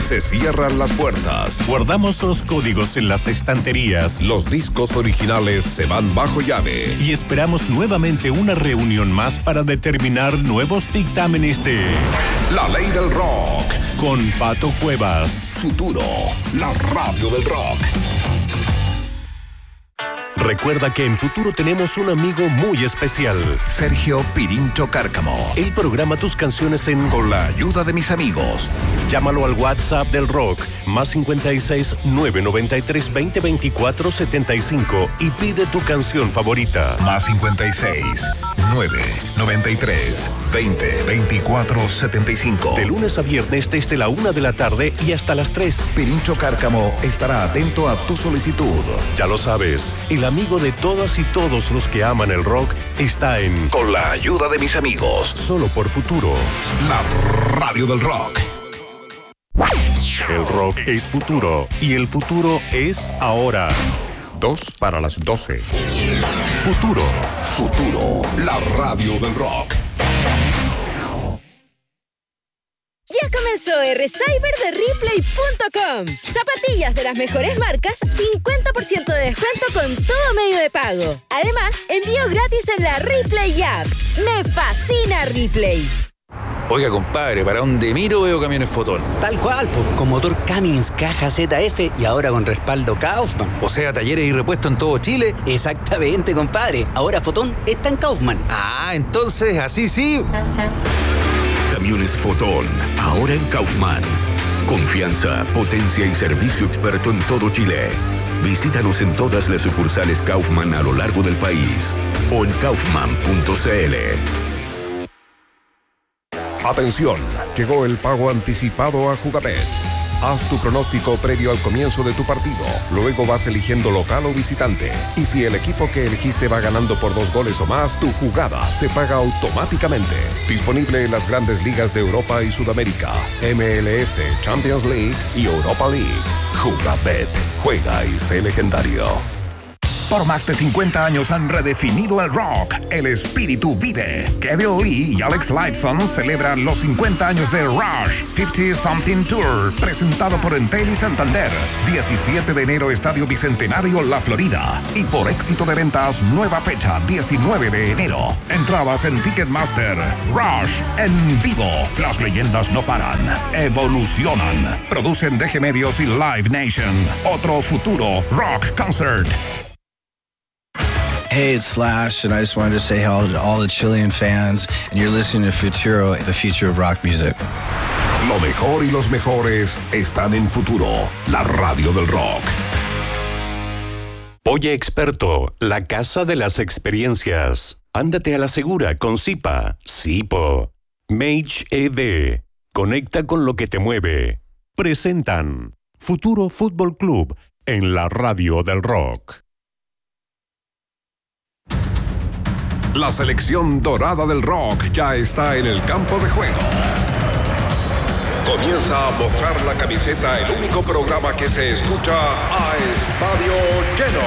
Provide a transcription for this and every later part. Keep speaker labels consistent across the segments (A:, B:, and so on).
A: Se cierran las puertas.
B: Guardamos los códigos en las estanterías.
A: Los discos originales se van bajo llave.
B: Y esperamos nuevamente una reunión más para determinar nuevos dictámenes de
A: La Ley del Rock.
B: Con Pato Cuevas.
A: Futuro, la radio del rock.
B: Recuerda que en Futuro tenemos un amigo muy especial.
A: Sergio Pirincho Cárcamo.
B: Él programa tus canciones
A: Con la ayuda de mis amigos.
B: Llámalo al WhatsApp del rock, más 56 993 20 24 75 y pide tu canción favorita.
A: Más 56 993 20 24 75.
B: De lunes a viernes desde la 1 de la tarde y hasta las 3.
A: Pirincho Cárcamo estará atento a tu solicitud.
B: Ya lo sabes, el amigo de todas y todos los que aman el rock está en
A: Con la ayuda de mis amigos.
B: Solo por Futuro.
A: La radio del rock.
B: El rock es futuro y el futuro es ahora.
A: 2 para las 12.
B: Futuro.
A: Futuro, la radio del rock.
C: Ya comenzó R-Cyber de Replay.com. Zapatillas de las mejores marcas, 50% de descuento con todo medio de pago. Además, envío gratis en la Replay App. Me fascina Replay.
D: Oiga, compadre, para donde miro veo camiones Fotón.
E: Tal cual, pues, con motor Cummins, caja ZF y ahora con respaldo Kaufman.
D: O sea, talleres y repuestos en todo Chile.
E: Exactamente, compadre. Ahora Fotón está en Kaufman.
D: Ah, entonces, así sí.
F: Camiones Fotón, ahora en Kaufman. Confianza, potencia y servicio experto en todo Chile. Visítanos en todas las sucursales Kaufman a lo largo del país o en kaufman.cl.
A: Atención, llegó el pago anticipado a Jugabet. Haz tu pronóstico previo al comienzo de tu partido. Luego vas eligiendo local o visitante. Y si el equipo que elegiste va ganando por 2 goles o más, tu jugada se paga automáticamente. Disponible en las grandes ligas de Europa y Sudamérica, MLS, Champions League y Europa League. Jugabet. Juega y sé legendario. Por más de 50 años han redefinido el rock. El espíritu vive. Kevin Lee y Alex Lifeson celebran los 50 años de Rush 50 Something Tour, presentado por Entel y Santander. 17 de enero, Estadio Bicentenario, La Florida. Y por éxito de ventas, nueva fecha, 19 de enero. Entradas en Ticketmaster. Rush en vivo. Las leyendas no paran. Evolucionan. Producen DG Medios y Live Nation. Otro futuro rock concert.
G: Hey, it's Slash, and I just wanted to say hello to all the Chilean fans, and you're listening to Futuro, the future of rock music.
A: Lo mejor y los mejores están en Futuro, la radio del rock.
B: Oye Experto, la casa de las experiencias. Ándate a la segura con Zipa, Zipo. Mage EV, conecta con lo que te mueve. Presentan Futuro Fútbol Club en la radio del rock.
A: La selección dorada del rock ya está en el campo de juego. Comienza a mojar la camiseta, el único programa que se escucha a estadio lleno.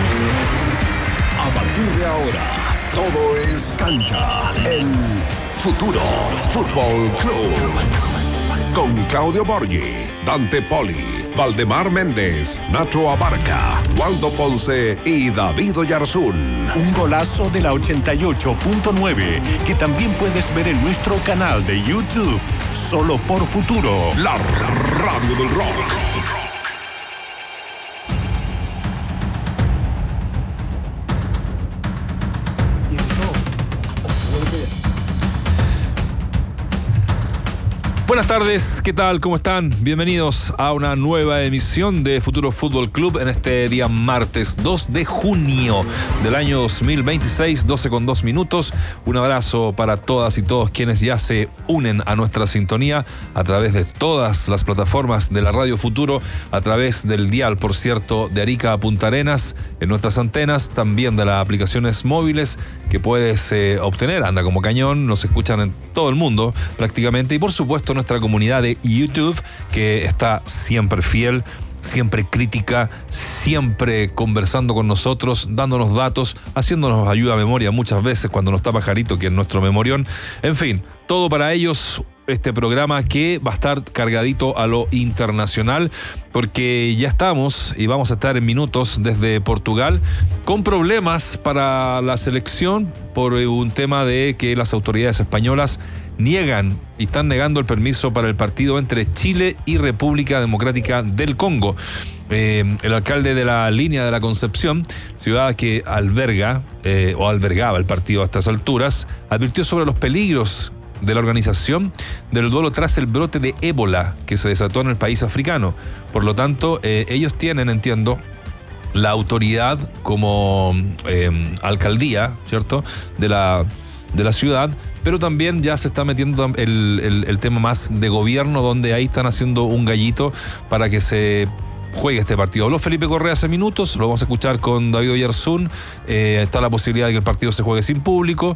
A: A partir de ahora, todo es cancha en Futuro Fútbol Club. Con Claudio Borghi, Dante Poli, Valdemar Méndez, Nacho Abarca, Waldo Ponce y David Oyarzún.
B: Un golazo de la 88.9 que también puedes ver en nuestro canal de YouTube. Solo por Futuro,
A: la radio del rock.
H: Buenas tardes, ¿qué tal? ¿Cómo están? Bienvenidos a una nueva emisión de Futuro Fútbol Club en este día martes 2 de junio del año 2026, 12:02. Un abrazo para todas y todos quienes ya se unen a nuestra sintonía a través de todas las plataformas de la Radio Futuro, a través del dial, por cierto, de Arica a Punta Arenas, en nuestras antenas, también de las aplicaciones móviles que puedes obtener. Anda como cañón, nos escuchan en todo el mundo prácticamente, y por supuesto nuestra comunidad de YouTube, que está siempre fiel, siempre crítica, siempre conversando con nosotros, dándonos datos, haciéndonos ayuda a memoria muchas veces cuando no está Pajarito, que es nuestro memorión. En fin, todo para ellos. este programa que va a estar cargadito a lo internacional, porque ya estamos y vamos a estar en minutos desde Portugal con problemas para la selección por un tema de que las autoridades españolas están negando el permiso para el partido entre Chile y República Democrática del Congo. El alcalde de la Línea de la Concepción, ciudad que albergaba el partido a estas alturas, advirtió sobre los peligros de la organización del duelo tras el brote de ébola que se desató en el país africano. Por lo tanto, ellos tienen, entiendo, la autoridad como alcaldía, ¿cierto?, de la ciudad, pero también ya se está metiendo el tema más de gobierno, donde ahí están haciendo un gallito para que se juegue este partido. Habló Felipe Correa hace minutos, lo vamos a escuchar con David Oyarzún. Está la posibilidad de que el partido se juegue sin público.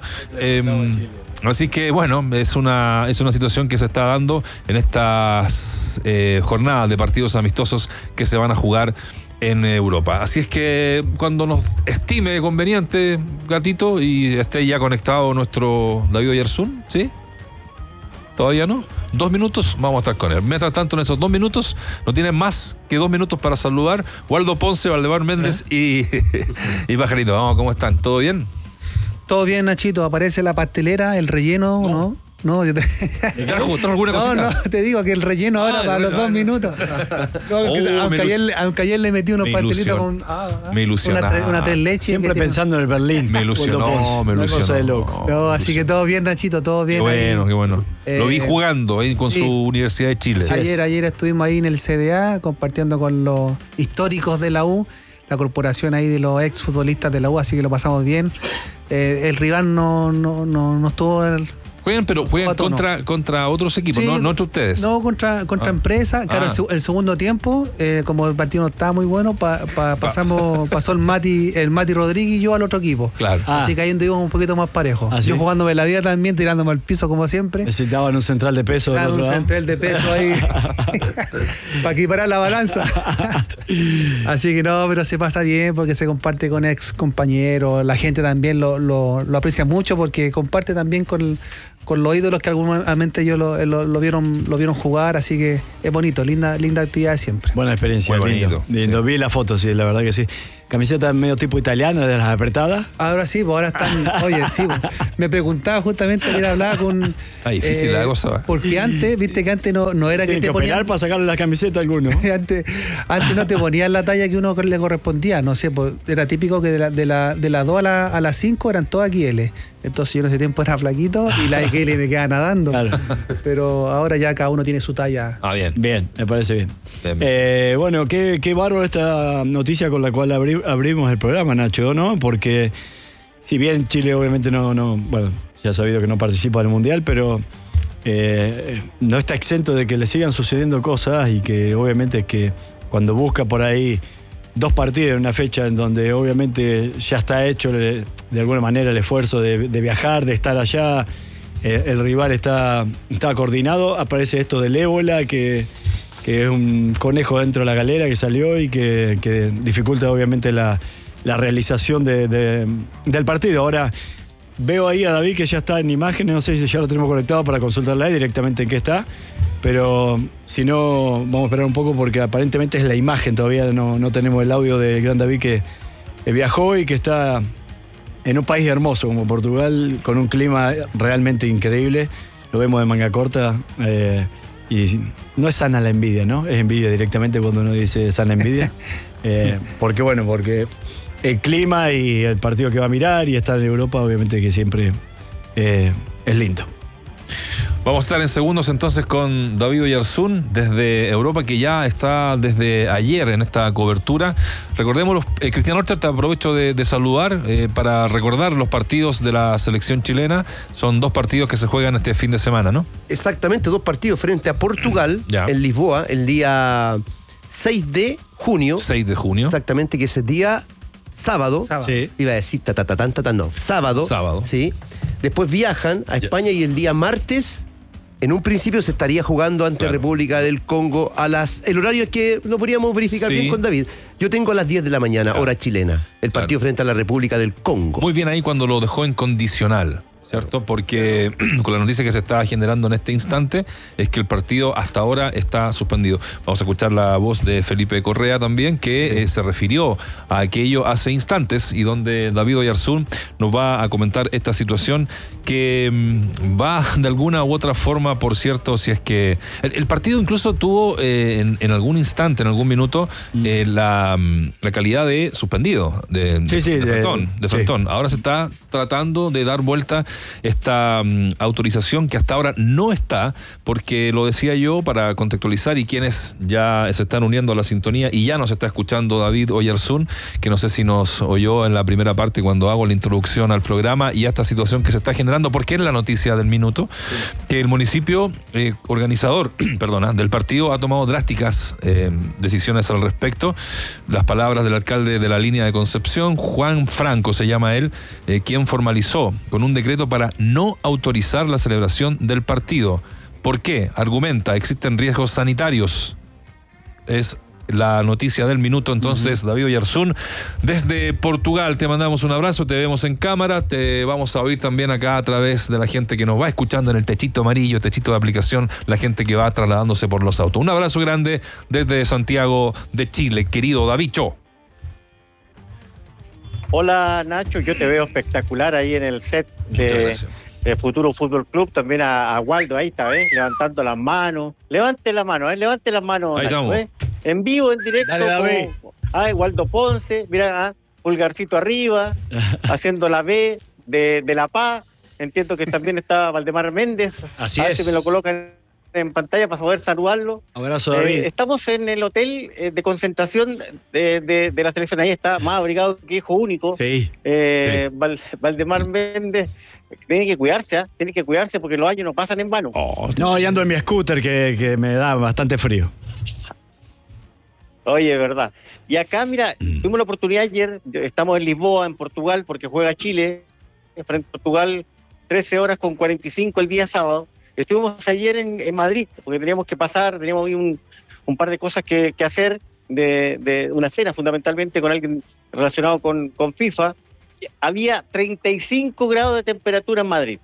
H: Así que bueno, es una situación que se está dando en estas jornadas de partidos amistosos que se van a jugar en Europa. Así es que cuando nos estime conveniente, Gatito, y esté ya conectado nuestro David Oyarzún, ¿sí? ¿Todavía no? 2 minutos, vamos a estar con él. Mientras tanto, en esos 2 minutos, no tienen más que 2 minutos para saludar Waldo Ponce, Valdemar Méndez y Pajarito. Vamos, ¿cómo están? ¿Todo bien?
I: Todo bien, Nachito. Aparece la pastelera, el relleno, ¿no? No, yo
H: ¿Trajo alguna cosita?
I: No, te digo que el relleno ahora para los 2 minutos. Aunque ayer le metí unos pastelitos con una 3 leches.
J: Siempre pensando en el Berlín.
H: Me ilusionó.
I: No, así que todo bien, Nachito, todo bien.
H: Qué bueno. Lo vi jugando ahí con su Universidad de Chile.
I: Ayer estuvimos ahí en el CDA compartiendo con los históricos de la U, la corporación ahí de los exfutbolistas de la U, así que lo pasamos bien. El rival no estuvo...
H: Juegan contra otros equipos, sí, no entre ustedes.
I: No, contra empresas. Claro, el segundo tiempo, como el partido no estaba muy bueno, pasó el Mati Rodríguez y yo al otro equipo. Claro. Así que ahí anduvimos un poquito más parejos. Yo jugándome la vida también, tirándome al piso como siempre.
J: Necesitaban un central de peso.
I: Claro, un central de peso ahí para equiparar la balanza. Así que no, pero se pasa bien porque se comparte con ex compañeros. La gente también lo aprecia mucho porque comparte también con los ídolos que alguna ellos lo vieron jugar, así que es bonito, linda actividad siempre.
J: Buena experiencia, lindo. Vi la foto, sí, la verdad que sí. Camiseta medio tipo italiana, de las apretadas.
I: Ahora sí, pues ahora están. Oye, sí, pues, me preguntaba justamente, ayer hablaba con.
H: Difícil la cosa.
I: Porque antes, viste que antes no era que te
J: ponían para sacarle la camiseta a alguno.
I: antes no te ponían la talla que uno le correspondía, no sé, pues, era típico que de las 2 a las 5 eran todas XL. Entonces yo en ese tiempo era flaquito y la XL me quedaba nadando. Claro. Pero ahora ya cada uno tiene su talla.
J: Bien, me parece bien. Bueno, qué bárbaro esta noticia con la cual abrimos el programa, Nacho, ¿no? Porque si bien Chile obviamente bueno, ya ha sabido que no participa del Mundial, pero no está exento de que le sigan sucediendo cosas y que obviamente que cuando busca por ahí 2 partidos en una fecha en donde obviamente ya está hecho de alguna manera el esfuerzo de viajar, de estar allá, el rival está coordinado, aparece esto del ébola que es un conejo dentro de la galera que salió y que dificulta obviamente la realización del partido. Ahora veo ahí a David que ya está en imágenes, no sé si ya lo tenemos conectado para consultarla ahí directamente en qué está, pero si no vamos a esperar un poco porque aparentemente es la imagen, todavía no tenemos el audio del gran David que viajó y que está en un país hermoso como Portugal, con un clima realmente increíble. Lo vemos de manga corta y no es sana la envidia, ¿no? Es envidia directamente cuando uno dice sana envidia. Porque el clima y el partido que va a mirar y estar en Europa, obviamente que siempre es lindo.
H: Vamos a estar en segundos entonces con David Oyarzún desde Europa, que ya está desde ayer en esta cobertura. Recordemos, Cristian Orchard, te aprovecho de saludar para recordar los partidos de la selección chilena. Son 2 partidos que se juegan este fin de semana, ¿no?
K: Exactamente, 2 partidos frente a Portugal en Lisboa el día 6 de junio.
H: 6 de junio.
K: Exactamente, que ese día sábado. Sí. Iba a decir sábado. Sí. Después viajan a España y el día martes, en un principio se estaría jugando ante República del Congo el horario es que lo podríamos verificar bien con David. Yo tengo a las 10 de la mañana, hora chilena, el partido frente a la República del Congo.
H: Muy bien ahí cuando lo dejó en condicional. ¿cierto? Porque con la noticia que se está generando en este instante es que el partido hasta ahora está suspendido. Vamos a escuchar la voz de Felipe Correa también, que se refirió a aquello hace instantes y donde David Oyarzún nos va a comentar esta situación que va de alguna u otra forma, por cierto, si es que el partido incluso tuvo en algún instante, en algún minuto, la calidad de suspendido de Frontón. Ahora se está tratando de dar vuelta esta autorización que hasta ahora no está, porque lo decía yo para contextualizar, y quienes ya se están uniendo a la sintonía y ya nos está escuchando David Oyarzún, que no sé si nos oyó en la primera parte cuando hago la introducción al programa y a esta situación que se está generando, porque es la noticia del minuto, que el municipio organizador del partido ha tomado drásticas decisiones al respecto. Las palabras del alcalde de la línea de Concepción, Juan Franco se llama él, quien formalizó con un decreto para no autorizar la celebración del partido. ¿Por qué? Argumenta, existen riesgos sanitarios. Es la noticia del minuto. Entonces, David Oyarzún, desde Portugal, te mandamos un abrazo, te vemos en cámara, te vamos a oír también acá a través de la gente que nos va escuchando en el techito amarillo, techito de aplicación, la gente que va trasladándose por los autos. Un abrazo grande desde Santiago de Chile, querido Davicho.
L: Hola Nacho, yo te veo espectacular ahí en el set de Futuro Fútbol Club, también a Waldo, ahí está, levantando las manos. Levante las manos,
H: ahí
L: Nacho,
H: estamos.
L: En vivo, en directo.
J: Dale,
L: Waldo Ponce, mira, pulgarcito arriba, haciendo la B de La Paz. Entiendo que también está Valdemar Méndez.
J: Así
L: a ver
J: es.
L: si me lo colocan en pantalla para poder saludarlo.
J: Abrazo, David.
L: Estamos en el hotel de concentración de la selección. Ahí está, más abrigado que hijo único.
J: Sí.
L: Valdemar Méndez. Tiene que cuidarse porque los años no pasan en vano.
J: No, y ando en mi scooter que me da bastante frío.
L: Oye, verdad. Y acá, mira, tuvimos la oportunidad ayer, estamos en Lisboa, en Portugal, porque juega Chile, frente a Portugal, 13 horas con 45 el día sábado. Estuvimos ayer en Madrid, porque teníamos que pasar, teníamos un par de cosas que hacer, de una cena fundamentalmente con alguien relacionado con FIFA. Había 35 grados de temperatura en Madrid.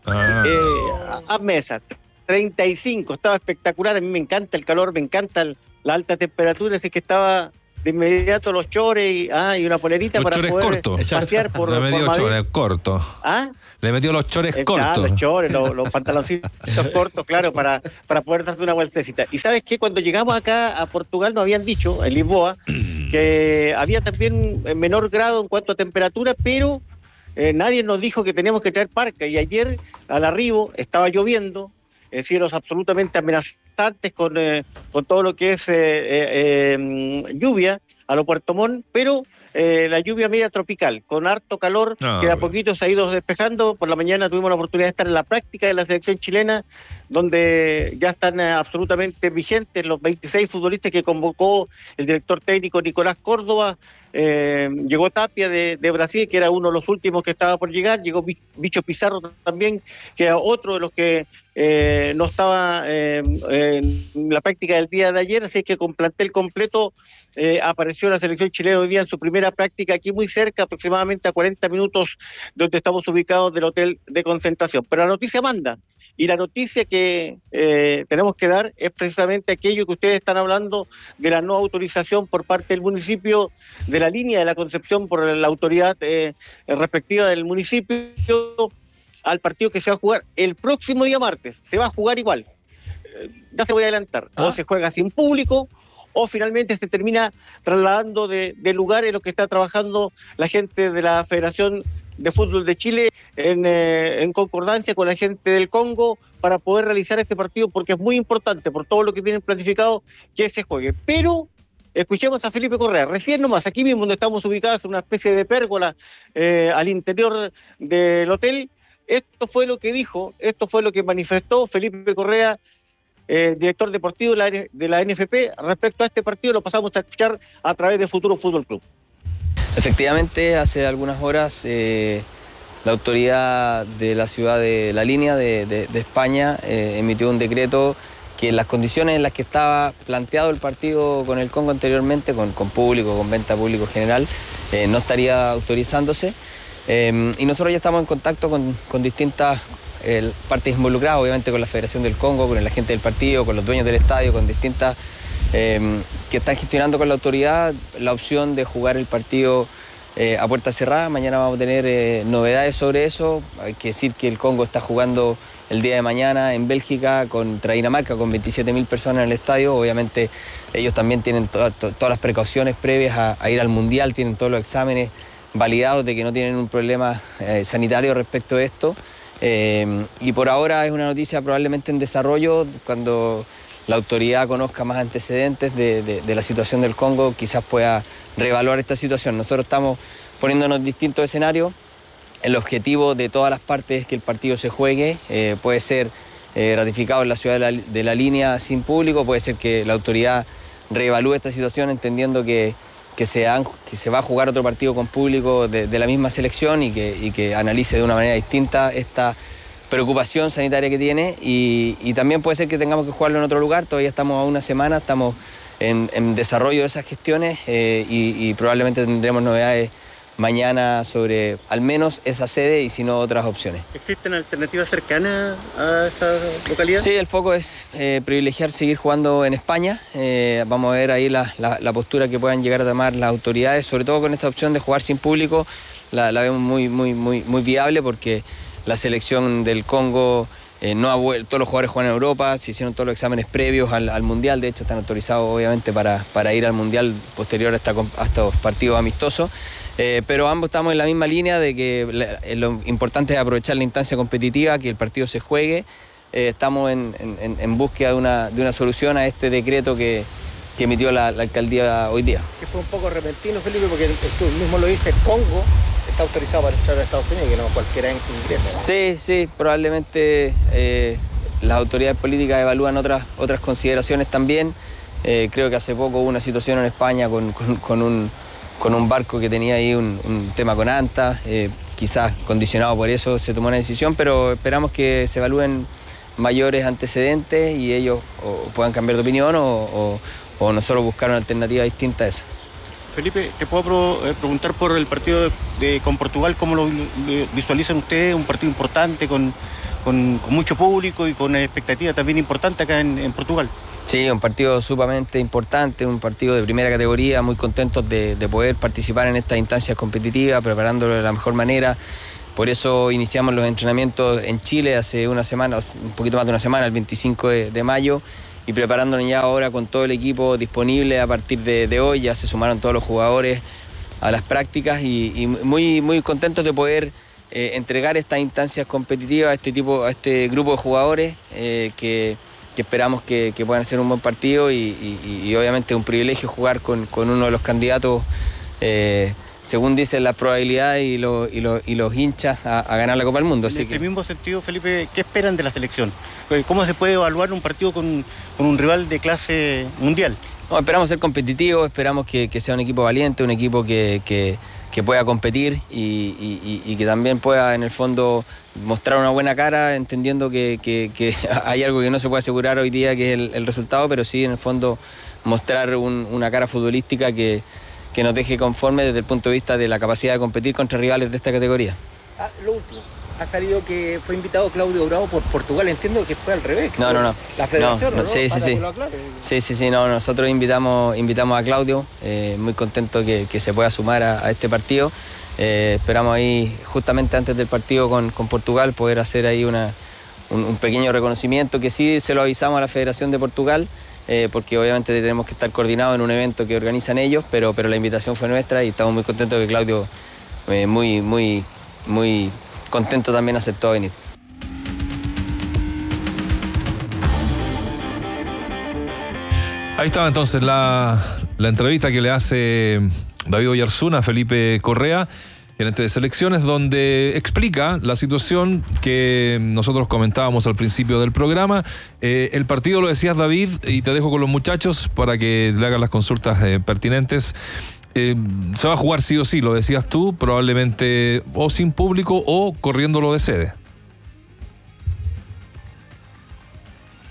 L: A mesa, 35, estaba espectacular. A mí me encanta el calor, me encanta la alta temperatura, así que estaba de inmediato los chores y una polerita para poder pasear por
H: Le metió
L: Madrid.
H: chores cortos. Le metió los chores cortos.
L: Los chores, los pantaloncitos cortos, claro, para poder darte una vueltecita. Y ¿sabes qué? Cuando llegamos acá a Portugal nos habían dicho, en Lisboa, que había también menor grado en cuanto a temperatura, pero nadie nos dijo que teníamos que traer parca. Y ayer, al arribo, estaba lloviendo, cielos absolutamente amenazantes con todo lo que es lluvia a lo Puerto Montt, pero la lluvia media tropical, con harto calor, que de a poquito se ha ido despejando. Por la mañana tuvimos la oportunidad de estar en la práctica de la selección chilena, donde ya están absolutamente vigentes los 26 futbolistas que convocó el director técnico Nicolás Córdoba. Llegó Tapia de Brasil, que era uno de los últimos que estaba por llegar. Llegó Bicho Pizarro también, que era otro de los que no estaba en la práctica del día de ayer. Así que con plantel completo apareció la selección chilena hoy día en su primera práctica aquí muy cerca, aproximadamente a 40 minutos donde estamos ubicados del hotel de concentración. Pero la noticia manda. Y la noticia que tenemos que dar es precisamente aquello que ustedes están hablando de la no autorización por parte del municipio de la línea de la Concepción por la autoridad respectiva del municipio al partido que se va a jugar el próximo día martes. Se va a jugar igual. Ya se voy a adelantar. O se juega sin público o finalmente se termina trasladando de lugar en lo que está trabajando la gente de la Federación de Fútbol de Chile en concordancia con la gente del Congo para poder realizar este partido, porque es muy importante por todo lo que tienen planificado que se juegue. Pero escuchemos a Felipe Correa, recién nomás, aquí mismo donde estamos ubicados, en una especie de pérgola al interior del hotel. Esto fue lo que dijo, esto fue lo que manifestó Felipe Correa, director deportivo de la NFP, respecto a este partido. Lo pasamos a escuchar a través de Futuro Fútbol Club.
M: Efectivamente, hace algunas horas la autoridad de la ciudad de La Línea de España emitió un decreto que en las condiciones en las que estaba planteado el partido con el Congo anteriormente, con público, con venta público general, no estaría autorizándose. Y nosotros ya estamos en contacto con distintas partes involucradas, obviamente con la Federación del Congo, con la gente del partido, con los dueños del estadio, con distintas que están gestionando con la autoridad la opción de jugar el partido a puerta cerrada. Mañana vamos a tener novedades sobre eso. Hay que decir que el Congo está jugando el día de mañana en Bélgica contra Dinamarca con 27.000 personas en el estadio. Obviamente ellos también tienen todas las precauciones previas a ir al Mundial, tienen todos los exámenes validados de que no tienen un problema sanitario respecto a esto. Y por ahora es una noticia probablemente en desarrollo. Cuando la autoridad conozca más antecedentes de la situación del Congo, quizás pueda reevaluar esta situación. Nosotros estamos poniéndonos distintos escenarios. El objetivo de todas las partes es que el partido se juegue. Puede ser ratificado en la ciudad de la línea sin público, puede ser que la autoridad reevalúe esta situación entendiendo que se va a jugar otro partido con público de la misma selección y que analice de una manera distinta esta preocupación sanitaria que tiene, y también puede ser que tengamos que jugarlo en otro lugar. Todavía estamos a una semana, estamos en desarrollo de esas gestiones y probablemente tendremos novedades mañana sobre al menos esa sede y si no otras opciones.
L: ¿Existen alternativas cercanas a esa localidad?
M: Sí, el foco es privilegiar seguir jugando en España. Vamos a ver ahí la postura que puedan llegar a tomar las autoridades, sobre todo con esta opción de jugar sin público. La vemos muy viable porque la selección del Congo no ha vuelto, todos los jugadores juegan en Europa, se hicieron todos los exámenes previos al Mundial, de hecho están autorizados obviamente para ir al Mundial posterior a estos partidos amistosos. Pero ambos estamos en la misma línea de que lo importante es aprovechar la instancia competitiva, que el partido se juegue. Estamos en búsqueda de una solución a este decreto que emitió la alcaldía hoy día.
L: Que fue un poco repentino, Felipe, porque tú mismo lo dices, Congo está autorizado para entrar a Estados Unidos y que no cualquiera ingresa.
M: Sí, probablemente las autoridades políticas evalúan otras consideraciones también. Creo que hace poco hubo una situación en España con un barco que tenía ahí un tema con ANTA, quizás condicionado por eso se tomó una decisión, pero esperamos que se evalúen mayores antecedentes y ellos puedan cambiar de opinión o nosotros buscar una alternativa distinta a esa.
L: Felipe, te puedo preguntar por el partido con Portugal, ¿cómo lo visualizan ustedes? Un partido importante con mucho público y con expectativa también importante acá en Portugal.
M: Sí, un partido sumamente importante, un partido de primera categoría, muy contentos de poder participar en estas instancias competitivas, preparándolo de la mejor manera. Por eso iniciamos los entrenamientos en Chile hace una semana, un poquito más de una semana, el 25 de mayo, y preparándonos ya ahora con todo el equipo disponible a partir de hoy. Ya se sumaron todos los jugadores a las prácticas y muy contentos de poder entregar estas instancias competitivas a este grupo de jugadores que esperamos que puedan hacer un buen partido y obviamente un privilegio jugar con uno de los candidatos, según dicen las probabilidades y los hinchas a ganar la Copa del Mundo.
L: En ese mismo sentido, Felipe, ¿qué esperan de la selección? ¿Cómo se puede evaluar un partido con un rival de clase mundial?
M: No, esperamos ser competitivos, esperamos que sea un equipo valiente, un equipo que pueda competir y que también pueda en el fondo mostrar una buena cara, entendiendo que hay algo que no se puede asegurar hoy día, que es el resultado, pero sí en el fondo mostrar una cara futbolística que nos deje conforme desde el punto de vista de la capacidad de competir contra rivales de esta categoría.
L: Lo último, ha salido que fue invitado Claudio Bravo por Portugal, entiendo que fue al revés.
M: No.
L: La federación, ¿no?
M: Sí. Sí, nosotros invitamos a Claudio, muy contento que se pueda sumar a este partido. Esperamos ahí, justamente antes del partido con Portugal, poder hacer ahí un pequeño reconocimiento, que sí se lo avisamos a la Federación de Portugal, porque obviamente tenemos que estar coordinados en un evento que organizan ellos, pero la invitación fue nuestra y estamos muy contentos de que Claudio, muy contento también aceptó venir.
H: Ahí estaba entonces la entrevista que le hace David Oyarzuna a Felipe Correa, gerente de selecciones, donde explica la situación que nosotros comentábamos al principio del programa. El partido, lo decías, David, y te dejo con los muchachos para que le hagan las consultas pertinentes. Se va a jugar sí o sí, lo decías tú, probablemente o sin público o corriéndolo de sede.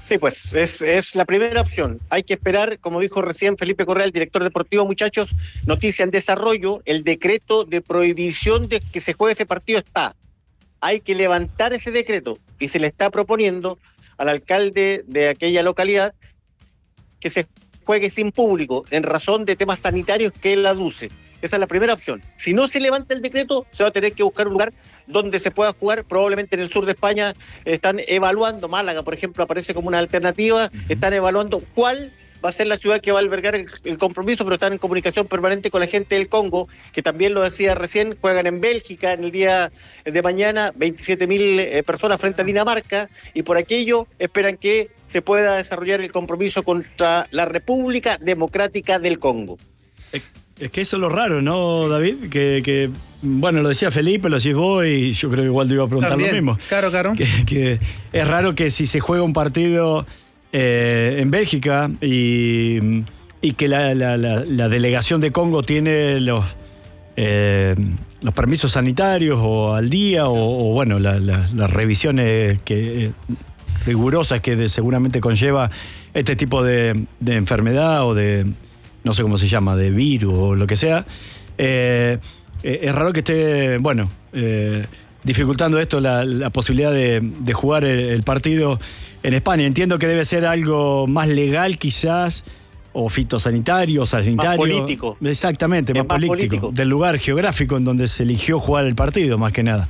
L: Sí, pues es la primera opción. Hay que esperar, como dijo recién Felipe Correa, el director deportivo, muchachos, noticia en desarrollo, el decreto de prohibición de que se juegue ese partido está. Hay que levantar ese decreto y se le está proponiendo al alcalde de aquella localidad que se juegue sin público en razón de temas sanitarios que él aduce. Esa es la primera opción. Si no se levanta el decreto, se va a tener que buscar un lugar donde se pueda jugar, probablemente en el sur de España. Están evaluando, Málaga, por ejemplo, aparece como una alternativa, están evaluando cuál va a ser la ciudad que va a albergar el compromiso, pero están en comunicación permanente con la gente del Congo, que también lo decía recién, juegan en Bélgica en el día de mañana, 27.000 personas frente a Dinamarca, y por aquello esperan que se pueda desarrollar el compromiso contra la República Democrática del Congo.
J: Es que eso es lo raro, ¿no, David? Que bueno, lo decía Felipe, lo decís vos, y yo creo que igual te iba a preguntar también, lo mismo.
I: Claro.
J: Que es raro que si se juega un partido en Bélgica y que la delegación de Congo tiene los permisos sanitarios o al día, o bueno, las revisiones rigurosas que seguramente conlleva este tipo de enfermedad o de, no sé cómo se llama, de virus o lo que sea, es raro que esté, bueno, dificultando esto la posibilidad de jugar el partido en España. Entiendo que debe ser algo más legal quizás, o fitosanitario, o sanitario. Más
L: político.
J: Exactamente, más político. Del lugar geográfico en donde se eligió jugar el partido, más que nada.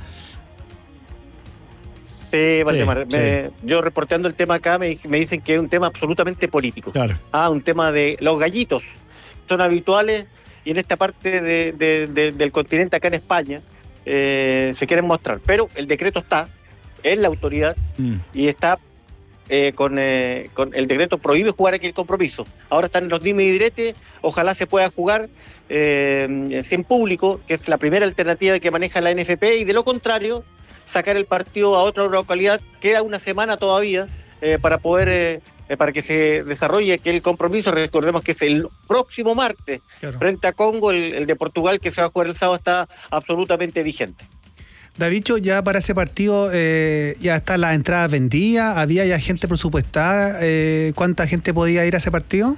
L: Sí, Valdemar. Sí. Yo reporteando el tema acá me dicen que es un tema absolutamente político.
J: Claro.
L: Un tema de los gallitos. Son habituales y en esta parte del continente, acá en España, se quieren mostrar. Pero el decreto está en la autoridad y está con el decreto prohíbe jugar aquel compromiso. Ahora están los dime y direte, ojalá se pueda jugar sin público, que es la primera alternativa que maneja la NFP, y de lo contrario, sacar el partido a otra localidad. Queda una semana todavía para poder para que se desarrolle aquel compromiso. Recordemos que es el próximo martes, claro, frente a Congo. El de Portugal, que se va a jugar el sábado, está absolutamente vigente.
I: Davicho, ya para ese partido ya están las entradas vendidas, había ya gente presupuestada. ¿Cuánta gente podía ir a ese partido?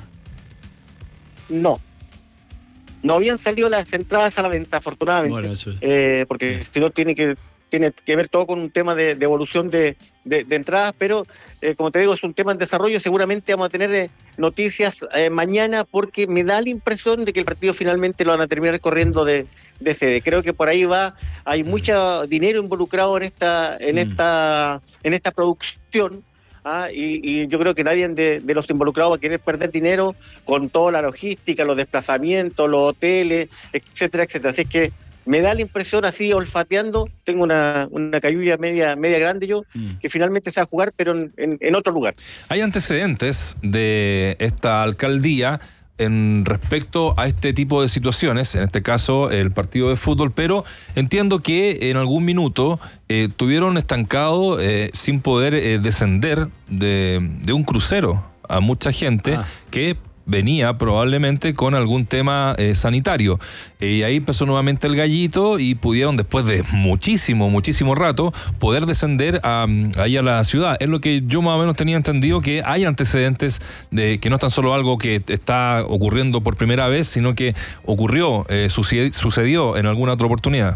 L: No habían salido las entradas a la venta, afortunadamente. Bueno, eso es. Porque si no tiene que ver todo con un tema de evolución de entradas, pero como te digo, es un tema en desarrollo. Seguramente vamos a tener noticias mañana, porque me da la impresión de que el partido finalmente lo van a terminar corriendo de sede. Creo que por ahí hay mucho dinero involucrado en esta producción. Y yo creo que nadie de los involucrados va a querer perder dinero con toda la logística, los desplazamientos, los hoteles, etcétera. Así es que me da la impresión, así olfateando, tengo una cayuya media grande yo, que finalmente se va a jugar, pero en otro lugar.
H: Hay antecedentes de esta alcaldía en respecto a este tipo de situaciones, en este caso el partido de fútbol, pero entiendo que en algún minuto tuvieron estancado sin poder descender de un crucero a mucha gente que venía probablemente con algún tema sanitario. Y ahí empezó nuevamente el gallito y pudieron, después de muchísimo rato, poder descender ahí a la ciudad. Es lo que yo más o menos tenía entendido, que hay antecedentes de que no es tan solo algo que está ocurriendo por primera vez, sino que ocurrió, sucedió en alguna otra oportunidad.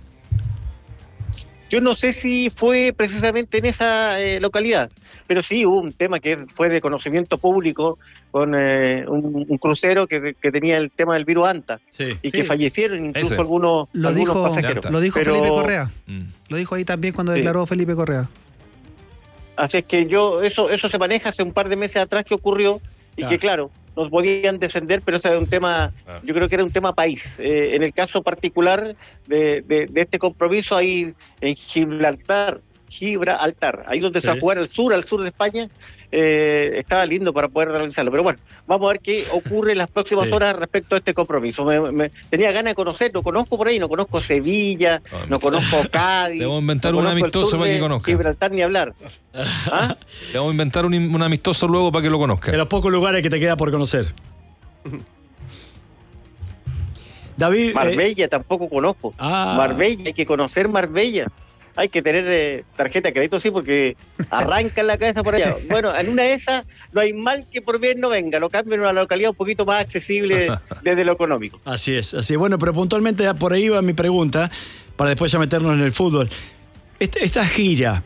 L: Yo no sé si fue precisamente en esa localidad, pero sí hubo un tema que fue de conocimiento público con un crucero que tenía el tema del virus Anta, que fallecieron incluso algunos pasajeros.
I: Lo dijo Felipe Correa. Lo dijo ahí también cuando declaró Felipe Correa.
L: Así es que eso se maneja hace un par de meses atrás que ocurrió, y que claro, nos podían descender, pero ese era un tema, yo creo que era un tema país. En el caso particular de este compromiso, ahí en Gibraltar, ahí donde se va a jugar al sur de España, estaba lindo para poder realizarlo. Pero bueno, vamos a ver qué ocurre en las próximas horas respecto a este compromiso. Tenía ganas de conocer, no conozco por ahí, no conozco Sevilla, no conozco Cádiz.
H: Debo inventar un amistoso para que conozca.
L: Gibraltar ni hablar.
H: Debo inventar un amistoso luego para que lo conozca.
J: De los pocos lugares que te queda por conocer. David,
L: Marbella tampoco conozco. Marbella, hay que conocer Marbella. hay que tener tarjeta de crédito, sí, porque arrancan la cabeza por allá. Bueno, en una de esas no hay mal que por bien no venga, lo cambian a una localidad un poquito más accesible desde lo económico.
J: Así es. Bueno, pero puntualmente por ahí va mi pregunta, para después ya meternos en el fútbol. Esta gira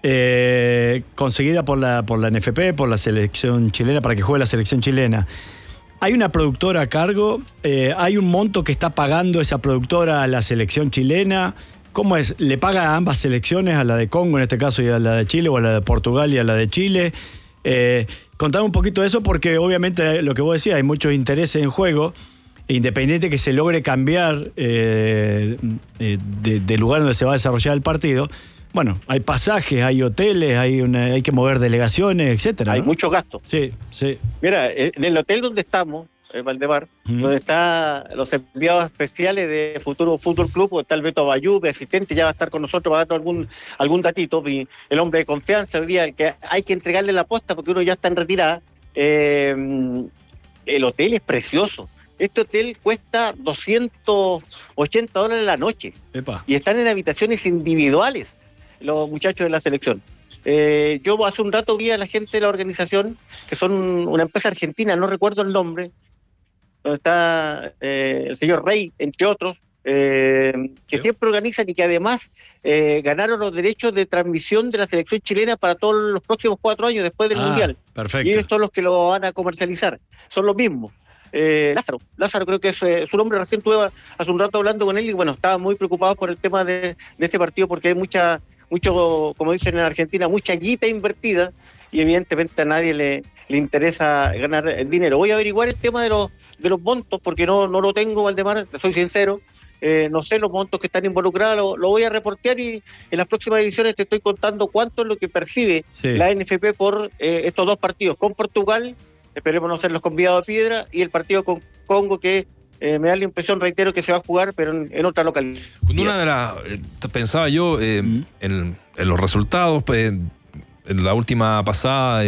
J: conseguida por la NFP, por la selección chilena, para que juegue la selección chilena, ¿hay una productora a cargo? ¿Hay un monto que está pagando esa productora a la selección chilena? ¿Cómo es? ¿Le paga a ambas selecciones, a la de Congo en este caso y a la de Chile, o a la de Portugal y a la de Chile? Contame un poquito de eso, porque obviamente lo que vos decías, hay muchos intereses en juego, independiente que se logre cambiar de lugar donde se va a desarrollar el partido. Bueno, hay pasajes, hay hoteles, hay que mover delegaciones, etcétera.
L: Hay muchos gastos.
J: Sí.
L: Mira, en el hotel donde estamos, Valdemar, donde están los enviados especiales de Futuro Fútbol Club, donde está el Beto Bayú, mi asistente, ya va a estar con nosotros para darnos algún datito, el hombre de confianza hoy día, el que hay que entregarle la posta porque uno ya está en retirada. El hotel es precioso. Este hotel cuesta $280 la noche.
J: Epa.
L: Y están en habitaciones individuales los muchachos de la selección. Yo hace un rato vi a la gente de la organización, que son una empresa argentina, no recuerdo el nombre, donde está el señor Rey, entre otros, que siempre organizan y que además ganaron los derechos de transmisión de la selección chilena para todos los próximos 4 años después del Mundial.
J: Perfecto.
L: Y ellos son los que lo van a comercializar. Son los mismos. Lázaro creo que es su nombre. Recién estuve hace un rato hablando con él y bueno, estaba muy preocupado por el tema de este partido, porque hay mucho, como dicen en Argentina, mucha guita invertida y evidentemente a nadie le interesa ganar el dinero. Voy a averiguar el tema de los montos, porque no lo tengo, Valdemar, soy sincero. No sé los montos que están involucrados, lo voy a reportear y en las próximas ediciones te estoy contando cuánto es lo que percibe la NFP por estos 2 partidos con Portugal, esperemos no ser los convidados de piedra, y el partido con Congo, que me da la impresión, reitero, que se va a jugar, pero en otra localidad.
H: Una de las, pensaba yo en los resultados, en la última pasada,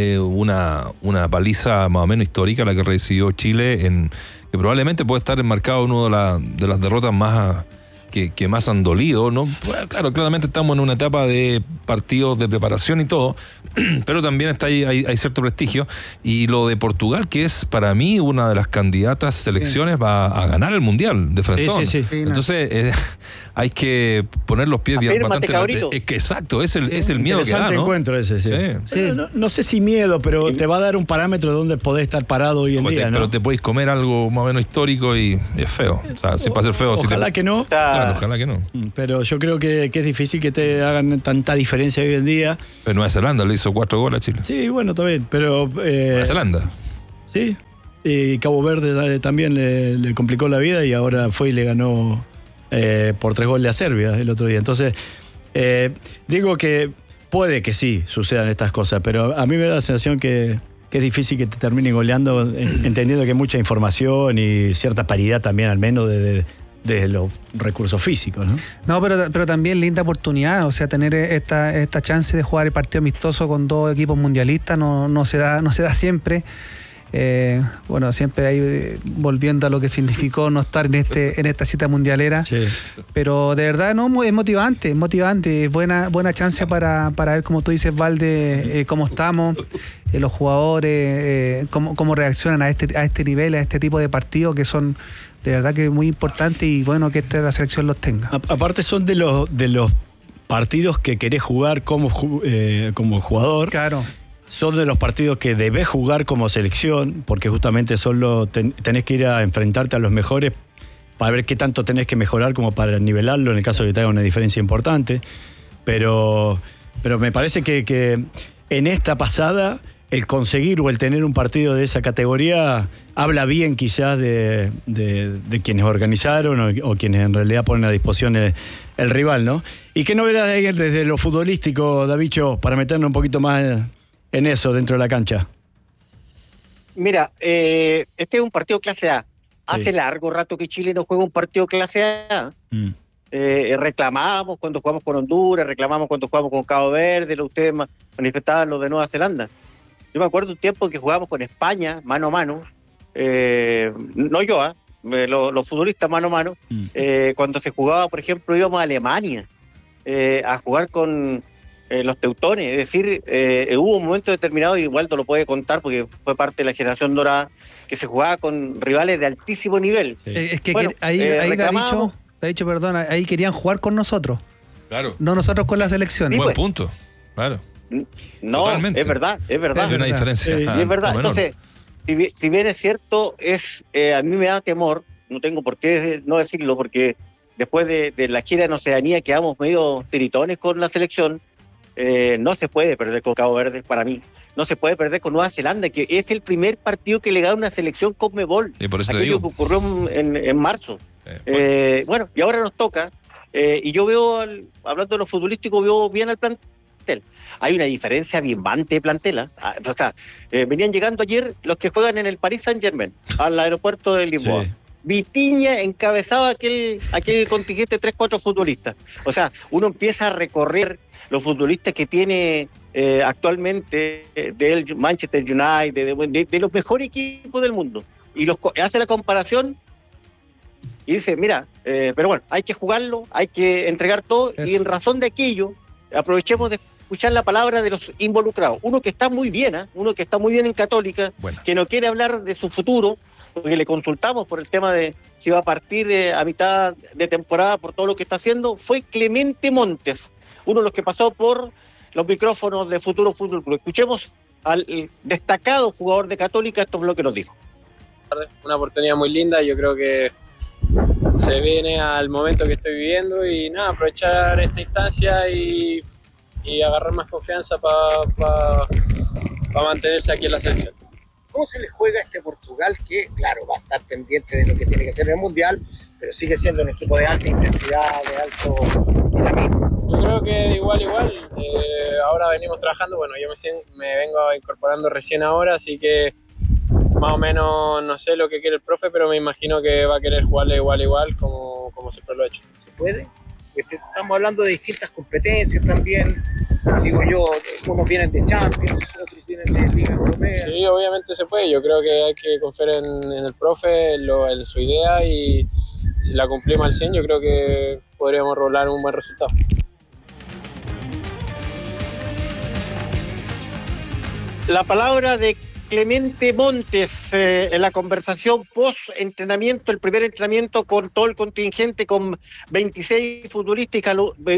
H: una paliza más o menos histórica, la que recibió Chile, que probablemente puede estar enmarcado en una de las derrotas más que más han dolido, ¿no? Bueno, claro, claramente estamos en una etapa de partidos de preparación y todo, pero también está ahí, hay cierto prestigio. Y lo de Portugal, que es para mí una de las candidatas selecciones, va a ganar el Mundial de frentón.
J: Sí.
H: Entonces hay que poner los pies bien bastante. Es que exacto, es el miedo que da, ¿no?
J: Encuentro ese, sí. No sé si miedo, pero te va a dar un parámetro donde podés estar parado hoy en día, ¿no?
H: Pero te podéis comer algo más o menos histórico y es feo. O sea, siempre va a ser feo.
J: Ojalá que no.
H: Claro, ojalá que no.
J: Pero yo creo que es difícil que te hagan tanta diferencia hoy en día.
H: Pero Nueva Zelanda le hizo 4 goles a Chile.
J: Sí, bueno, está bien, pero...
H: Nueva Zelanda.
J: Sí, y Cabo Verde también le complicó la vida y ahora fue y le ganó por 3 goles a Serbia el otro día. Entonces, digo que puede que sí sucedan estas cosas, pero a mí me da la sensación que es difícil que te terminen goleando, entendiendo que hay mucha información y cierta paridad también, al menos de los recursos físicos, ¿no?
I: No, pero también linda oportunidad, o sea, tener esta chance de jugar el partido amistoso con 2 equipos mundialistas no se da siempre. Bueno, siempre ahí volviendo a lo que significó no estar en esta cita mundialera,
J: sí.
I: Pero de verdad es motivante, es buena chance para ver, como tú dices, Valde, cómo estamos, los jugadores, cómo reaccionan a este nivel, a este tipo de partidos que son de verdad que muy importantes, y bueno que la selección los tenga.
J: Aparte son de los partidos que querés jugar como jugador.
I: Claro.
J: Son de los partidos que debés jugar como selección, porque justamente tenés que ir a enfrentarte a los mejores para ver qué tanto tenés que mejorar como para nivelarlo en el caso de que te haga una diferencia importante. Pero me parece que en esta pasada el conseguir o el tener un partido de esa categoría habla bien quizás de quienes organizaron o quienes en realidad ponen a disposición el rival, ¿no? ¿Y qué novedades hay desde lo futbolístico, Davicho, para meternos un poquito más en eso dentro de la cancha?
L: Mira, este es un partido clase A. Hace largo rato que Chile no juega un partido clase A. Reclamamos cuando jugamos con Honduras, reclamamos cuando jugamos con Cabo Verde, ustedes manifestaban lo de Nueva Zelanda. Yo me acuerdo un tiempo en que jugábamos con España, mano a mano, no yo, los futbolistas mano a mano, cuando se jugaba, por ejemplo, íbamos a Alemania, a jugar con los teutones. Es decir, hubo un momento determinado, y Waldo lo puede contar porque fue parte de la generación dorada, que se jugaba con rivales de altísimo nivel.
I: Sí. Es que bueno, ahí te ha dicho, perdón, ahí querían jugar con nosotros.
H: Claro.
I: No nosotros con la selección.
H: Sí, buen punto. Claro.
L: No, totalmente. Es verdad.
H: Hay una diferencia.
L: Sí, es verdad. Entonces, si bien es cierto, a mí me da temor, no tengo por qué no decirlo, porque después de la gira en Oceanía quedamos medio tiritones con la selección. No se puede perder con Cabo Verde, para mí. No se puede perder con Nueva Zelanda, que es el primer partido que le gana una selección CONMEBOL.
H: Y por eso
L: aquello que ocurrió en marzo. Bueno, y ahora nos toca. Y yo veo, hablando de lo futbolístico, veo bien al plantel. Hay una diferencia bimbante de plantel. O sea, venían llegando ayer los que juegan en el Paris Saint-Germain, al aeropuerto de Lisboa. Sí. Vitinha encabezaba aquel contingente de 3-4 futbolistas. O sea, uno empieza a recorrer los futbolistas que tiene actualmente del Manchester United, de los mejores equipos del mundo. Y hace la comparación y dice, mira, pero bueno, hay que jugarlo, hay que entregar todo. Eso. Y en razón de aquello, aprovechemos de escuchar la palabra de los involucrados. Uno que está muy bien, uno que está muy bien en Católica, que no quiere hablar de su futuro, porque le consultamos por el tema de si va a partir a mitad de temporada por todo lo que está haciendo, fue Clemente Montes, uno de los que pasó por los micrófonos de Futuro Fútbol Club. Escuchemos al destacado jugador de Católica, esto es lo que nos dijo.
N: Una oportunidad muy linda, yo creo que se viene al momento que estoy viviendo y nada, aprovechar esta instancia y agarrar más confianza para mantenerse aquí en la selección.
O: ¿Cómo se le juega a este Portugal que, claro, va a estar pendiente de lo que tiene que hacer en el Mundial, pero sigue siendo un equipo de alta intensidad, de alto dinamismo?
N: Yo creo que igual. Ahora venimos trabajando, bueno, yo me vengo incorporando recién ahora, así que más o menos no sé lo que quiere el profe, pero me imagino que va a querer jugarle igual como siempre lo ha hecho.
O: ¿Se puede? Estamos hablando de distintas competencias también, digo yo, unos vienen de Champions, otros vienen de Liga Europea.
N: Sí, obviamente se puede, yo creo que hay que confiar en el profe, en su idea, y si la cumplimos al 100 yo creo que podríamos rolar un buen resultado.
L: La palabra de Clemente Montes en la conversación post-entrenamiento, el primer entrenamiento con todo el contingente, con 26 futbolistas,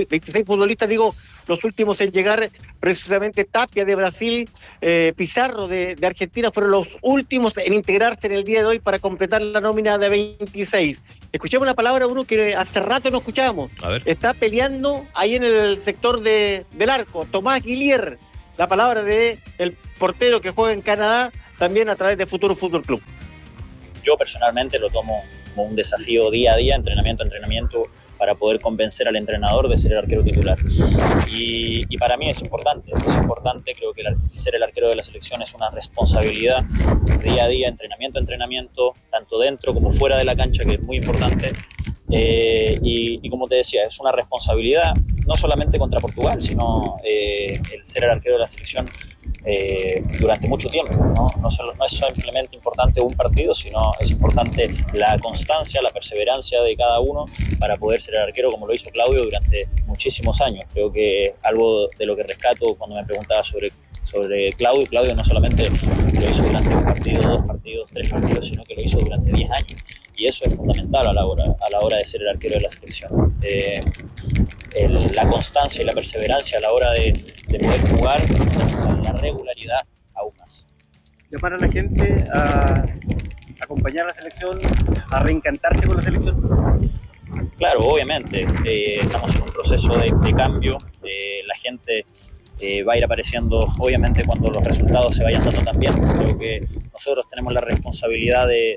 L: los últimos en llegar, precisamente Tapia de Brasil, Pizarro de Argentina, fueron los últimos en integrarse en el día de hoy para completar la nómina de 26. Escuchemos la palabra uno que hace rato no escuchábamos. Está peleando ahí en el sector del arco, Tomás Guillier. La palabra de el portero que juega en Canadá, también a través de Futuro Fútbol Club.
P: Yo personalmente lo tomo como un desafío día a día, entrenamiento a entrenamiento, para poder convencer al entrenador de ser el arquero titular. Y para mí es importante, creo que ser el arquero de la selección es una responsabilidad día a día, entrenamiento a entrenamiento, tanto dentro como fuera de la cancha, que es muy importante. Y como te decía, es una responsabilidad no solamente contra Portugal, sino el ser el arquero de la selección durante mucho tiempo, ¿no? No es simplemente importante un partido, sino es importante la constancia, la perseverancia de cada uno para poder ser el arquero como lo hizo Claudio durante muchísimos años. Creo que algo de lo que rescato cuando me preguntaba sobre Claudio no solamente lo hizo durante un partido, 2 partidos, 3 partidos, sino que lo hizo durante 10 años. Y eso es fundamental a la hora de ser el arquero de la selección. La constancia y la perseverancia a la hora de poder jugar, la regularidad aún más.
L: Llamar a la gente a acompañar a la selección, a reencantarse con la selección.
P: Claro, obviamente. Estamos en un proceso de cambio. La gente va a ir apareciendo, obviamente, cuando los resultados se vayan dando también. Creo que nosotros tenemos la responsabilidad de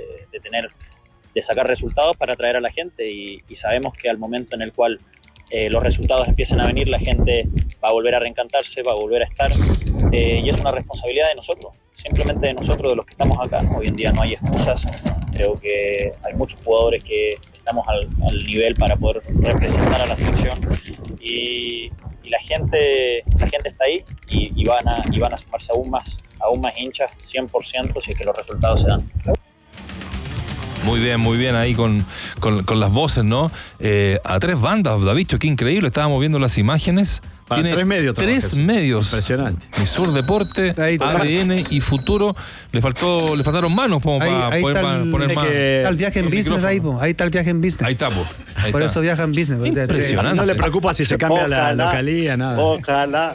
P: sacar resultados para atraer a la gente y sabemos que al momento en el cual los resultados empiecen a venir, la gente va a volver a reencantarse, va a volver a estar, y es una responsabilidad de nosotros, simplemente de nosotros, de los que estamos acá. Hoy en día no hay excusas, creo que hay muchos jugadores que estamos al nivel para poder representar a la selección y la gente está ahí y van a sumarse aún más hinchas 100% si es que los resultados se dan.
H: Muy bien ahí con las voces, ¿no? A 3 bandas, Davicho, qué increíble. Estábamos viendo las imágenes.
J: Para
H: Tiene
J: 3 medios.
H: 3 medios.
J: Impresionante.
H: Sur Deporte, ADN y Futuro. Le faltaron manos como para poder poner más.
I: Está el viaje en business ahí, ahí está el viaje en business.
H: Ahí está,
I: Por eso viaja en business.
H: Impresionante.
J: No le preocupa si se cambia la localía, nada.
L: Ojalá.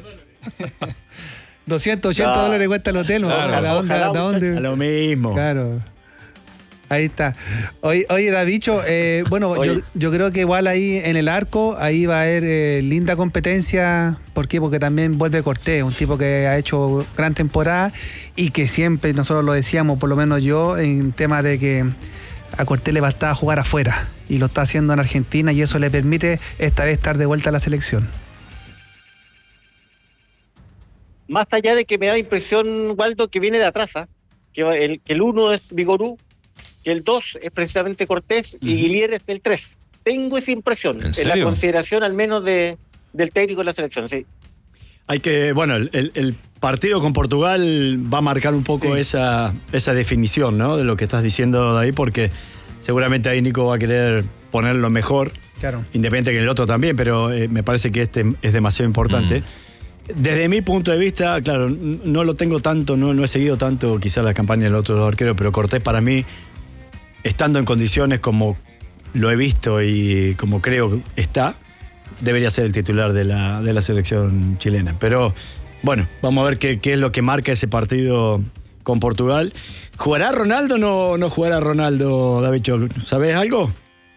I: $280 cuesta el hotel,
J: claro.
I: ¿A dónde?
J: A lo mismo.
I: Claro. Ahí está. Oye Davicho, yo creo que igual ahí en el arco, ahí va a haber linda competencia. ¿Por qué? Porque también vuelve Cortés, un tipo que ha hecho gran temporada y que siempre, nosotros lo decíamos, por lo menos yo, en tema de que a Cortés le bastaba jugar afuera y lo está haciendo en Argentina y eso le permite esta vez estar de vuelta a la selección.
L: Más allá de que me da la impresión, Waldo, que viene de atrás, que el 1 es Vigorú, que el 2 es precisamente Cortés y Guillier es el 3. Tengo esa impresión, en la consideración al menos del técnico de la selección, sí.
J: Hay que, el partido con Portugal va a marcar un poco esa definición, ¿no? De lo que estás diciendo, David, porque seguramente ahí Nico va a querer poner lo mejor, independiente que el otro también, pero me parece que este es demasiado importante. Desde mi punto de vista, claro, no lo tengo tanto, no he seguido tanto quizás la campaña del otro arquero, pero Cortés para mí, estando en condiciones como lo he visto y como creo que está, debería ser el titular de la selección chilena. Pero bueno, vamos a ver qué es lo que marca ese partido con Portugal. ¿Jugará Ronaldo o no jugará Ronaldo, David? ¿Sabes algo?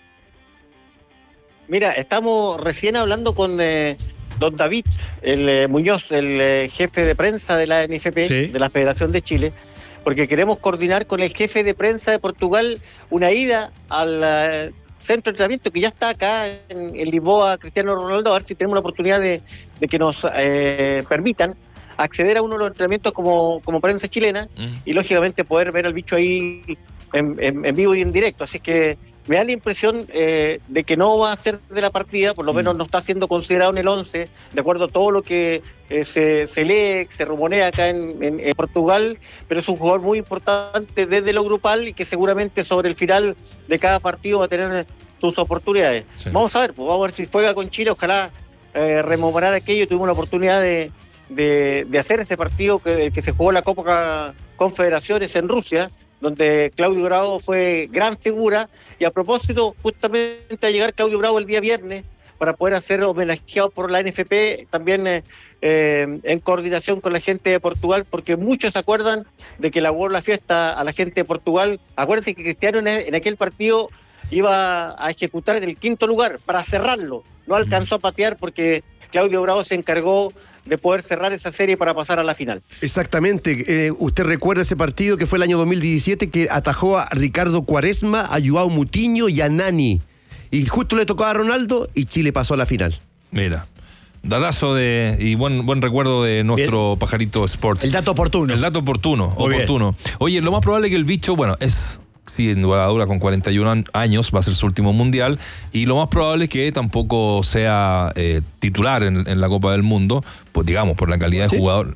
L: Mira, estamos recién hablando con don David Muñoz, el jefe de prensa de la NFP, de la Federación de Chile, porque queremos coordinar con el jefe de prensa de Portugal una ida al centro de entrenamiento que ya está acá en Lisboa, Cristiano Ronaldo, a ver si tenemos la oportunidad de que nos permitan acceder a uno de los entrenamientos como prensa chilena y lógicamente poder ver al bicho ahí en vivo y en directo. Así que me da la impresión de que no va a ser de la partida, por lo menos no está siendo considerado en el 11, de acuerdo a todo lo que se lee, se rumorea acá en Portugal, pero es un jugador muy importante desde lo grupal y que seguramente sobre el final de cada partido va a tener sus oportunidades. Sí. Vamos a ver si juega con Chile, ojalá rememorar aquello. Tuvimos la oportunidad de hacer ese partido que se jugó la Copa Confederaciones en Rusia, donde Claudio Bravo fue gran figura, y a propósito, justamente a llegar Claudio Bravo el día viernes para poder ser homenajeado por la NFP, también en coordinación con la gente de Portugal, porque muchos se acuerdan de que le aguó la fiesta a la gente de Portugal. Acuérdense que Cristiano en aquel partido iba a ejecutar en el 5º lugar para cerrarlo, no alcanzó a patear porque Claudio Bravo se encargó de poder cerrar esa serie para pasar a la final.
K: Exactamente. Usted recuerda ese partido que fue el año 2017 que atajó a Ricardo Quaresma, a Joao Moutinho y a Nani. Y justo le tocó a Ronaldo y Chile pasó a la final.
H: Mira, dadazo y buen recuerdo de nuestro Pajarito Sport.
J: El dato oportuno.
H: Oportuno. Oye, lo más probable es que el bicho, es... Sí, en Guadalajara con 41 años va a ser su último mundial y lo más probable es que tampoco sea titular en la Copa del Mundo, pues digamos, por la calidad de jugador,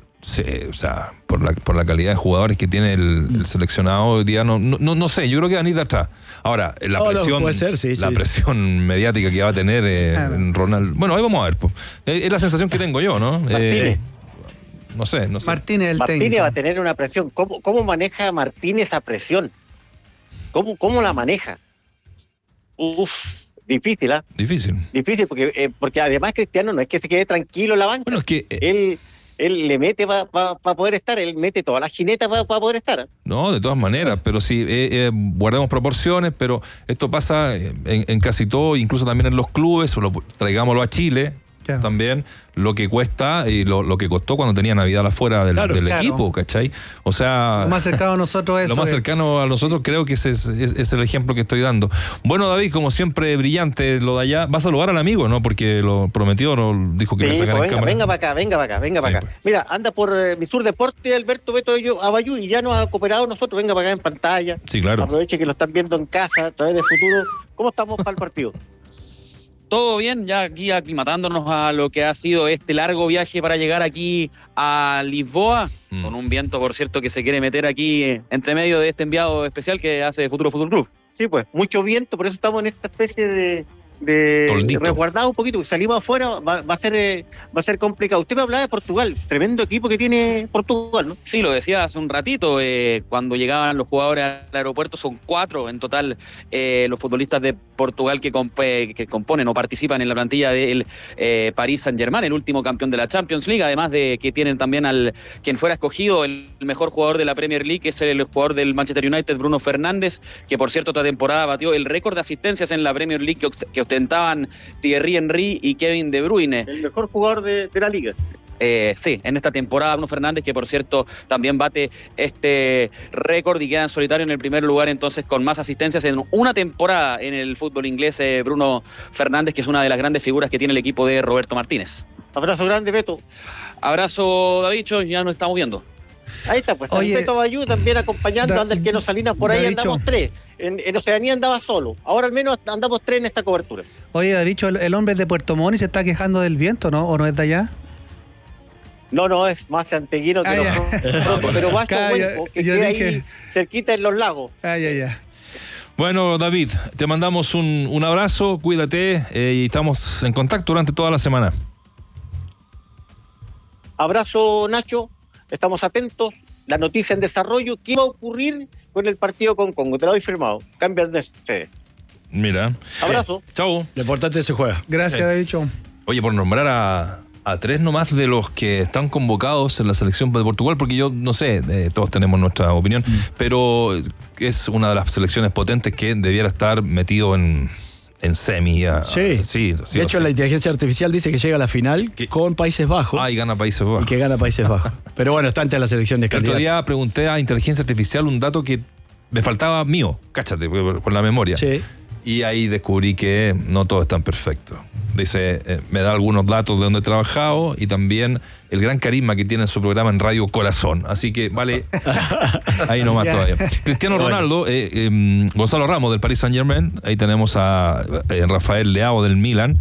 H: por la calidad de jugadores que tiene el seleccionado hoy día, no sé, yo creo que van a ir de atrás. Ahora, la presión, presión mediática que va a tener Ronaldo. Bueno, ahí vamos a ver, pues. Es la sensación que tengo yo, ¿no? No sé.
L: Martínez va a tener una presión. ¿Cómo maneja Martínez esa presión? ¿Cómo la maneja? Difícil, ¿ah?
H: Difícil,
L: porque además Cristiano no es que se quede tranquilo en la banca.
H: Bueno, es que
L: él le mete para poder estar, él mete todas las jinetas para poder estar.
H: No, de todas maneras, pero sí, guardemos proporciones, pero esto pasa en casi todo, incluso también en los clubes, traigámoslo a Chile. Claro. También lo que cuesta y lo que costó cuando tenía Navidad afuera del equipo, ¿cachai? O sea,
I: lo más cercano a nosotros es
H: lo más cercano a nosotros, creo que ese es el ejemplo que estoy dando. Bueno, David, como siempre, brillante lo de allá. Vas a saludar al amigo, ¿no? Porque lo prometió, dijo que me sacara en cámara.
L: Venga para acá. Mira, anda por mi Sur Deporte, Alberto Beto Abayú, y ya nos ha cooperado nosotros. Venga para acá en pantalla.
H: Sí, claro.
L: Aproveche que lo están viendo en casa a través de Futuro. ¿Cómo estamos para el partido?
Q: Todo bien, ya aquí aclimatándonos a lo que ha sido este largo viaje para llegar aquí a Lisboa, con un viento, por cierto, que se quiere meter aquí entre medio de este enviado especial que hace Futuro Fútbol Club.
L: Sí, pues, mucho viento, por eso estamos en esta especie de resguardado un poquito, salimos afuera, va a ser complicado. Usted me hablaba de Portugal, tremendo equipo que tiene Portugal, ¿no?
Q: Sí, lo decía hace un ratito, cuando llegaban los jugadores al aeropuerto, son 4 en total los futbolistas de Portugal que componen o participan en la plantilla del Paris Saint-Germain, el último campeón de la Champions League, además de que tienen también al quien fuera escogido el mejor jugador de la Premier League, que es el jugador del Manchester United, Bruno Fernández, que por cierto esta temporada batió el récord de asistencias en la Premier League que ostentaban Thierry Henry y Kevin De Bruyne.
L: El mejor jugador de la liga.
Q: Sí, en esta temporada Bruno Fernández, que por cierto también bate este récord y queda en solitario en el primer lugar entonces con más asistencias en una temporada en el fútbol inglés, Bruno Fernández, que es una de las grandes figuras que tiene el equipo de Roberto Martínez.
L: Abrazo grande, Beto.
Q: Abrazo, Davicho, ya nos estamos viendo.
L: Ahí está, pues el Beto Bayú también acompañando, anda el Keno Salinas por ahí, Davicho. Andamos 3. En Oceanía andaba solo, ahora al menos andamos 3 en esta cobertura.
I: Oye, Davicho, el hombre de Puerto Montt se está quejando del viento, ¿no? ¿O no es de allá?
L: No, es más santeguino que pero Basto Huelco, que yo dije ahí cerquita en los lagos.
H: Bueno, David, te mandamos un abrazo, cuídate y estamos en contacto durante toda la semana.
L: Abrazo, Nacho, estamos atentos. La noticia en desarrollo, ¿qué va a ocurrir con el partido con Congo? Te lo doy firmado. Cambian de sede.
H: Mira.
L: Abrazo.
H: Chau.
J: Lo importante se juega.
I: Gracias, Davicho.
H: Oye, por nombrar a 3 nomás de los que están convocados en la selección de Portugal, porque yo no sé, todos tenemos nuestra opinión, pero es una de las selecciones potentes que debiera estar metido en semi. Sí,
J: de hecho, la inteligencia artificial dice que llega a la final con Países Bajos.
H: Y gana Países Bajos.
J: Y que gana Países Bajos. Pero bueno, está ante la selección de calidad.
H: El otro día pregunté a inteligencia artificial un dato que me faltaba mío, cáchate, por la memoria.
J: Sí.
H: Y ahí descubrí que no todo es tan perfecto. Dice, me da algunos datos de donde he trabajado y también el gran carisma que tiene en su programa en Radio Corazón. Así que vale, ahí nomás todavía. Cristiano Ronaldo, Gonzalo Ramos del Paris Saint-Germain, ahí tenemos a Rafael Leao del Milan,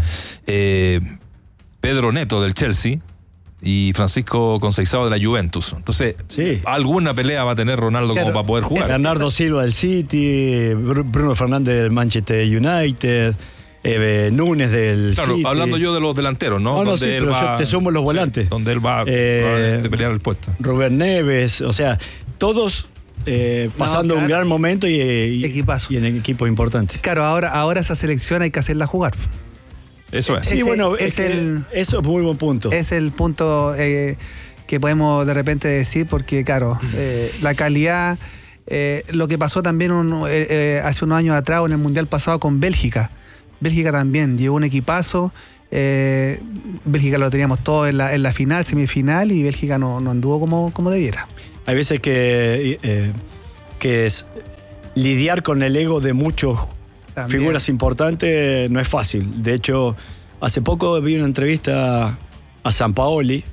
H: Pedro Neto del Chelsea y Francisco Conceição de la Juventus. Entonces, alguna pelea va a tener Ronaldo como para poder jugar.
J: Bernardo Silva del City, Bruno Fernández del Manchester United, Núñez del City.
H: Hablando yo de los delanteros, ¿no?
J: No, sí, pero yo te sumo los volantes.
H: Donde él va a pelear el puesto.
J: Rubén Neves, o sea, todos pasando un gran momento y en equipos importantes.
I: Claro, ahora esa selección hay que hacerla jugar.
H: Eso es.
I: Sí,
J: bueno, eso es muy buen punto.
I: Es el punto que podemos de repente decir, porque claro, la calidad, lo que pasó también hace unos años atrás en el Mundial pasado con Bélgica. Bélgica también llevó un equipazo. Bélgica lo teníamos todo en la final, semifinal, y Bélgica no anduvo como debiera.
J: Hay veces que es lidiar con el ego de muchos figuras importantes no es fácil. De hecho, hace poco vi una entrevista a Sampaoli,